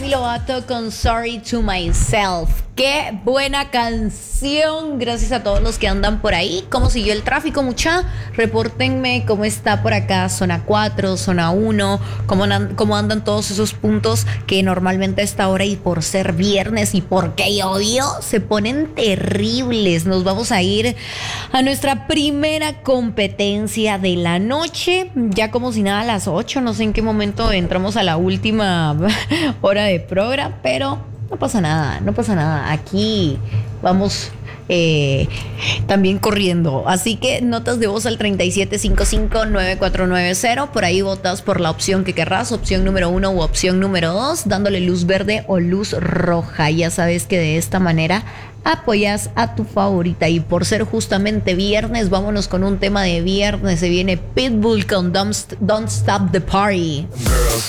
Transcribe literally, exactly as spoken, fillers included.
Demi Lovato con Sorry to Myself. Qué buena canción. Gracias a todos los que andan por ahí. ¿Cómo siguió el tráfico, mucha? Repórtenme cómo está por acá zona cuatro, zona uno, cómo andan, cómo andan todos esos puntos que normalmente a esta hora y por ser viernes y porque llovió se ponen terribles. Nos vamos a ir a nuestra primera competencia de la noche. Ya como si nada a las ocho, no sé en qué momento entramos a la última hora de programa, pero no pasa nada, no pasa nada. Aquí vamos eh, también corriendo. Así que notas de voz al treinta y siete cincuenta y cinco, noventa y cuatro noventa. Por ahí votas por la opción que querrás, opción número uno u opción número dos, dándole luz verde o luz roja. Ya sabes que de esta manera apoyas a tu favorita. Y por ser justamente viernes, vámonos con un tema de viernes. Se viene Pitbull con Don't, Don't Stop the Party.